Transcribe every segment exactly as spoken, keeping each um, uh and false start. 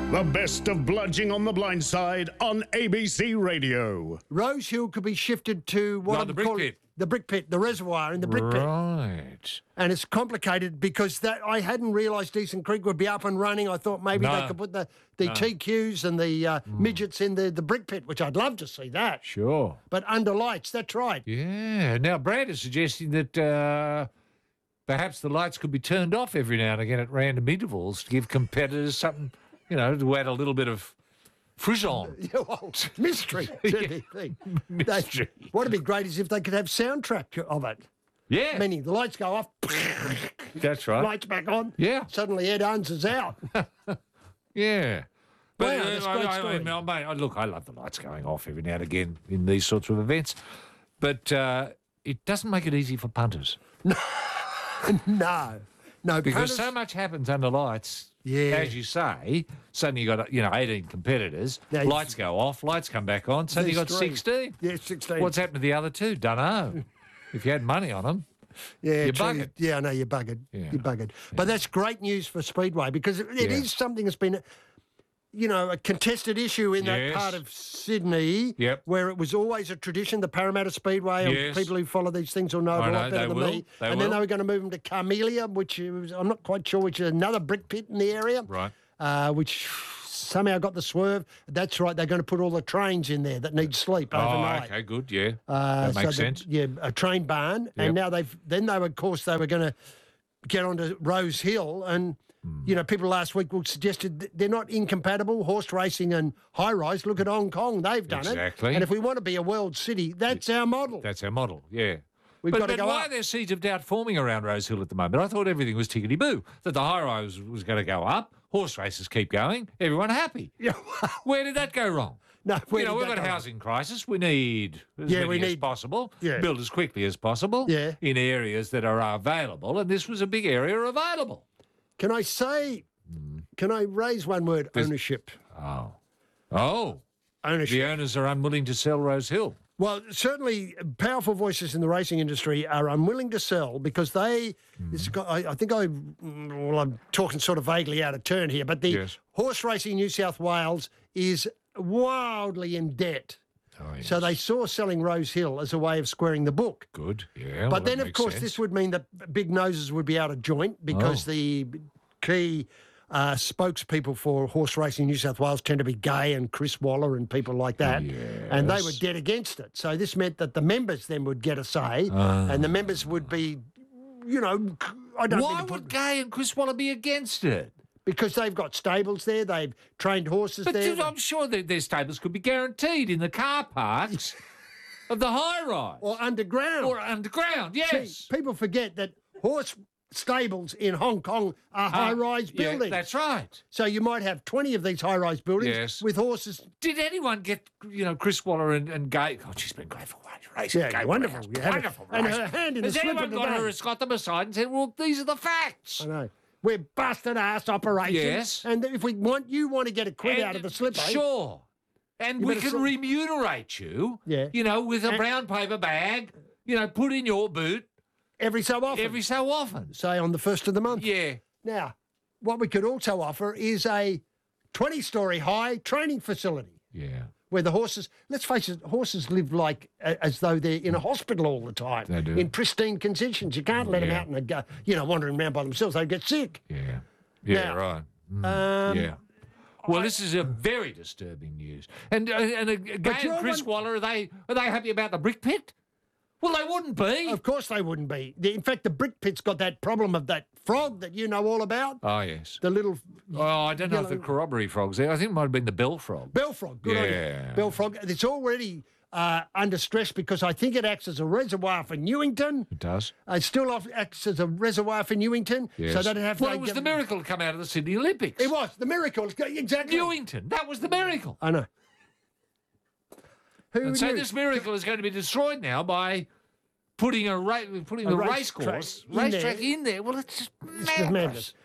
The best of Bludging on the Blind Side on A B C Radio. Rose Hill could be shifted to what No, I'm the brick calling pit. the brick pit, the reservoir in the brick pit. Right. And it's complicated because that I hadn't realised Decent Creek would be up and running. I thought maybe No. they could put the, the No. T Qs and the uh, midgets in the, the brick pit, which I'd love to see that. Sure. But under lights, that's right. Yeah. Now, Brad is suggesting that uh, perhaps the lights could be turned off every now and again at random intervals to give competitors something, you know, to add a little bit of frisson. Yeah, well, mystery to the thing. Mystery. They, what'd be great is if they could have soundtrack of it. Yeah. Meaning the lights go off, That's right. lights back on. Yeah. Suddenly Ed Huns is out. Yeah. But Wow, that's a uh, great I, I, story. mean, I- mate, look, I love the lights going off every now and again in these sorts of events, but uh, it doesn't make it easy for punters No. No, because punters- so much happens under lights. Yeah. As you say, suddenly you got you know eighteen competitors. Yeah, you- lights go off, lights come back on. Suddenly you got There's three. sixteen. Yeah, sixteen. What's happened to the other two? Don't know. If you had money on them, Yeah, You're true. buggered. Yeah, I know you're buggered. Yeah. You're buggered. But that's great news for Speedway because it, it Yeah. is something that's been, you know, a contested issue in that Yes. part of Sydney Yep. where it was always a tradition, the Parramatta Speedway, and Yes. people who follow these things will know it I a know, lot better they than will. me. They and then will. they were going to move them to Carmelia, which is, I'm not quite sure, which is another brick pit in the area. right? Uh, which somehow got the swerve. That's right, they're going to put all the trains in there that need sleep Oh, overnight. okay, good. Yeah, Uh, that so makes the- sense. Yeah, a train barn, Yep. and now they've then they were, of course, they were going to get onto Rose Hill, and Hmm. you know, people last week suggested that they're not incompatible. Horse racing and high rise. Look at Hong Kong; they've done it. Exactly. And if we want to be a world city, that's our model. That's our model, yeah. We've but got to but go why up. are there seeds of doubt forming around Rose Hill at the moment? I thought everything was tickety-boo, that the high rise was going to go up, horse races keep going, everyone happy. Yeah, Where did that go wrong? no, where you know, did we've that got a go? housing crisis. We need as Yeah, many we as need- possible, Yeah. build as quickly as possible Yeah. in areas that are available, and this was a big area available. Can I say? Can I raise one word? There's- Ownership. Oh. Oh, Ownership. the owners are unwilling to sell Rose Hill. Well, certainly powerful voices in the racing industry are unwilling to sell because they, it's got, I, I think I, well, I'm talking sort of vaguely out of turn here, but the Yes. Horse Racing New South Wales is wildly in debt. Oh, yes. So they saw selling Rose Hill as a way of squaring the book. Good, yeah. well, But that then, of makes course, sense. this would mean that big noses would be out of joint because Oh. the key uh, spokespeople for Horse Racing New South Wales tend to be Gay and Chris Waller and people like that. And they were Yes. dead against it. So this meant that the members then would get a say and the members would be, you know, I don't Why mean to would put, Gay and Chris Waller be against it? because they've got stables there, they've trained horses But there. dude, I'm sure that their stables could be guaranteed in the car parks of the high rise or underground. or underground. Yes, See, people forget that horse stables in Hong Kong are high-rise Uh, yeah, buildings. that's right. So you might have twenty of these high-rise buildings Yes. with horses. Did anyone get you know Chris Waller and, and Gay? God, she's been great for racing. Yeah, Gay wonderful. Wallace, You had it- wonderful. and racing. her hand in the Has slip anyone of the got her bag. and got them aside and said, "Well, these are the facts." I know. We're busted ass operations. Yes. And if we want you want to get a quid And- out of the slip, eh? Sure. And You we better can sell- remunerate you, Yeah. you know, with a And- brown paper bag, you know, put in your boot every so often. every so often. say on the first of the month. Yeah. Now, what we could also offer is a twenty-story high training facility Yeah. where the horses, let's face it, horses live like a- as though they're in a hospital all the time. They do. In pristine conditions. You can't let them Yeah. out and go, you know, wandering around by themselves. They get sick. Yeah. Yeah, Now, right. Mm, Um, yeah. Well, this is a very disturbing news. And uh, and uh, Gay you're and Chris one- Waller, are they are they happy about the brick pit? Well, they wouldn't be. Of course they wouldn't be. The- In fact, the brick pit's got that problem of that frog that you know all about. Oh, yes. The little Oh, I don't know if the yellow- corroboree frog's there. I think it might have been the bell frog. bell frog. Good on Yeah. you. Bell frog. It's already uh, under stress because I think it acts as a reservoir for Newington. It does. It still off- acts as a reservoir for Newington. Yes. So they'd have well, to it was get- the miracle to come out of the Sydney Olympics. It was. The miracle. Exactly. Newington. That was the miracle. I know. Who And so knew? this miracle is going to be destroyed now by putting a ra- putting A a race race course, track in racetrack there. in there. Well, it's just It's just madness. madness.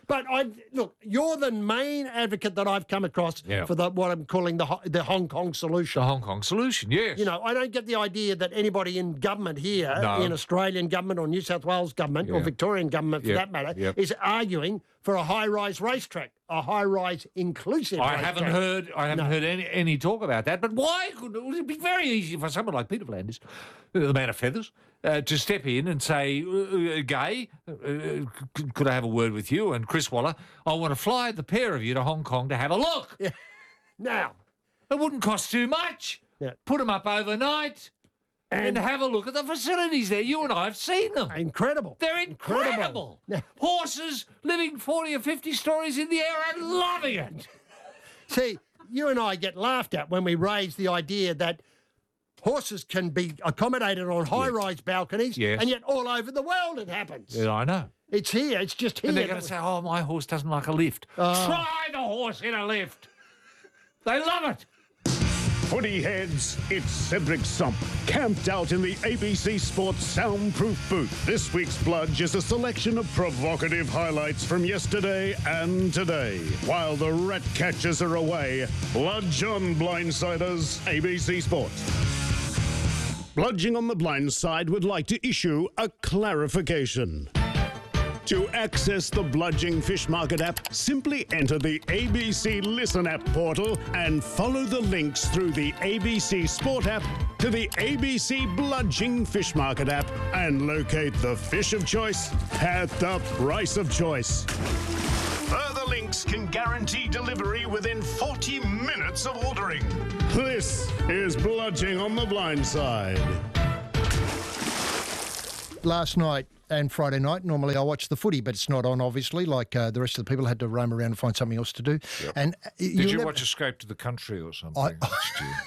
But I look, you're the main advocate that I've come across Yeah. for the what I'm calling the Ho- the Hong Kong solution. The Hong Kong solution, yes. You know, I don't get the idea that anybody in government here, No. in Australian government or New South Wales government or Yeah. Victorian government for Yep, that matter, yep. is arguing for a high-rise racetrack, a high-rise inclusive I racetrack. haven't heard. I haven't No. heard any, any talk about that. But why could it would be very easy for someone like Peter Flanders, the man of feathers, uh, to step in and say, uh, uh, "Gay, uh, uh, c- could I have a word with you?" And Chris Waller, I want to fly the pair of you to Hong Kong to have a look. Now, It wouldn't cost too much. Yeah. Put them up overnight and, have a look at the facilities there. You and I have seen them. incredible. They're incredible. Yeah. Horses living forty or fifty stories in the air and loving it. See, you and I get laughed at when we raise the idea that horses can be accommodated on high-rise balconies, Yes. and yet all over the world it happens. Yeah, I know. It's here. It's just here. And they're going to say, oh, my horse doesn't like a lift. Try the horse in a lift. They love it. Footy heads, it's Cedric Sump, camped out in the A B C Sports soundproof booth. This week's Bludge is a selection of provocative highlights from yesterday and today. While the rat catchers are away, Bludge on Blindsiders, A B C Sports. Bludging on the Blind Side would like to issue a clarification. To access the Bludging Fish Market app, simply enter the A B C Listen app portal and follow the links through the A B C Sport app to the A B C Bludging Fish Market app and locate the fish of choice at the price of choice. Further links can guarantee delivery within forty minutes of ordering. This is Bludging on the Blind Side. Last night and Friday night, normally I watch the footy, but it's not on, obviously, like uh, the rest of the people had to roam around and find something else to do. And uh, Did you'll you never- watch Escape to the Country or something? I- last year?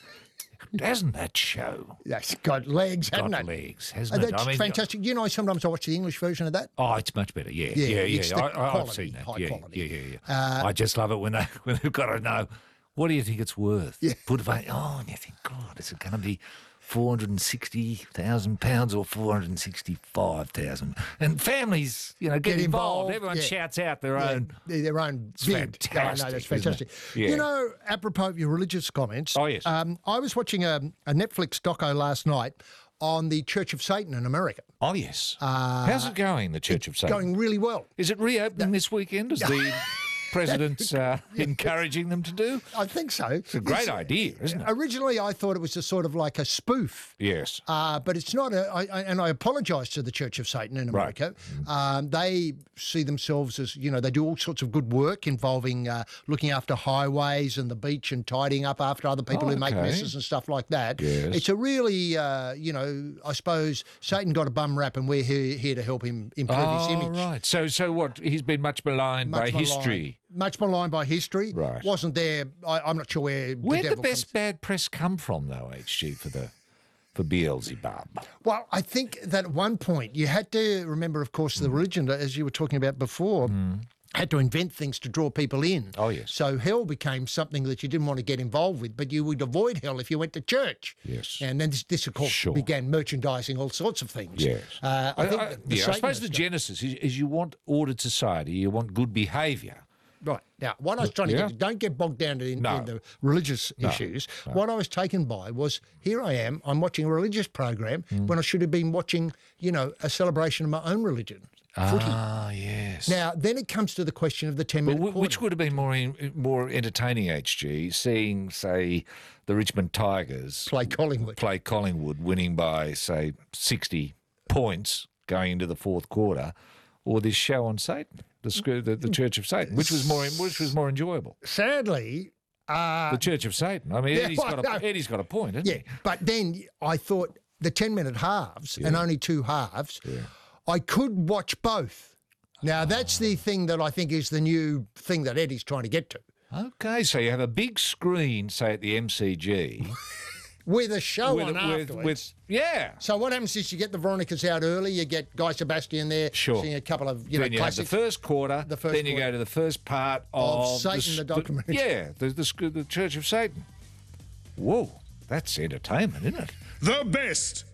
Hasn't that show That's got legs, got hasn't it? legs, Uh, hasn't it? that's I mean, fantastic. You know, sometimes I watch the English version of that. Oh, it's much better. Yeah, Yeah, yeah, yeah. it's yeah. the I, I, I've quality, seen that. high yeah, quality. yeah, yeah, yeah. I just love it when they when they've got to know what do you think it's worth. Yeah. Put it back. Oh, and you think, God, is it going to be four hundred and sixty thousand pounds or four hundred and sixty-five thousand? And families, you know, get, Get involved. involved, Everyone yeah. shouts out their Yeah, own. their their own It's bid. fantastic, Yeah, I know, that's isn't it? fantastic. Yeah. You know, apropos of your religious comments. Oh, yes. Um, I was watching a, a Netflix doco last night on the Church of Satan in America. Oh yes. How's it going? The Church of Satan. Going really well. Is it reopening this weekend? As the president's uh, encouraging them to do? I think so. It's a great idea, isn't it? Originally, I thought it was a sort of like a spoof. Yes. Uh, but it's not a, I, I, and I apologise to the Church of Satan in Right. America. Um, they see themselves as, you know, they do all sorts of good work involving uh, looking after highways and the beach and tidying up after other people Oh, who make okay. messes and stuff like that. Yes. It's a really, uh, you know, I suppose Satan got a bum rap and we're here, here to help him improve his Oh, image. right. So, so what? He's been much maligned Much by maligned. history. Much maligned by history. Right. Wasn't there, I, I'm not sure where Where'd the the devil best comes- bad press come from, though, H G, for the for Beelzebub? Well, I think that at one point you had to remember, of course, Mm. the religion, as you were talking about before, had to invent things to draw people in. Oh, yes. So hell became something that you didn't want to get involved with, but you would avoid hell if you went to church. Yes. And then this, this of course, Sure. began merchandising all sorts of things. Yes. Uh, I, think that the yeah, I suppose Satanists the got- genesis is, is you want ordered society, you want good behaviour. Right. Now, what I was trying to Yeah. get to, don't get bogged down in, No. in the religious issues. What I was taken by was, here I am, I'm watching a religious program Hmm. when I should have been watching, you know, a celebration of my own religion, footy. Ah, yes. Now, then it comes to the question of the ten But minute wh- which would have been more in, more entertaining, H G, seeing, say, the Richmond Tigers play Collingwood. play Collingwood, winning by, say, sixty points going into the fourth quarter, or this show on Satan, the sc- the, the Church of Satan, which was more which was more enjoyable. Sadly, uh, The Church of Satan. I mean, Yeah, Eddie's well, got a, no. Eddie's got a point, hasn't yeah. But then I thought the ten minute halves and only two halves, I could watch both. Now, that's the thing that I think is the new thing that Eddie's trying to get to. he? Okay, so you have a big screen, say at the M C G, With a show with, on with, afterwards. with yeah. So what happens is you get the Veronicas out early, you get Guy Sebastian there, Sure. singing a couple of, you then know, you have the classics. first quarter, The first then you quarter. go to the first part of, Of Satan, s- the documentary. yeah, the, the sc- the Church of Satan. Whoa, that's entertainment, isn't it? The best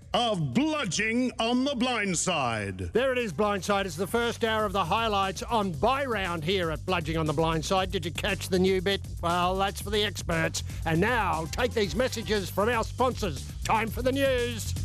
of Bludging on the Blind Side. There it is, Blindside. It's the first hour of the highlights on Buy Round here at Bludging on the Blind Side. Did you catch the new bit? Well, that's for the experts. And now, take these messages from our sponsors. Time for the news.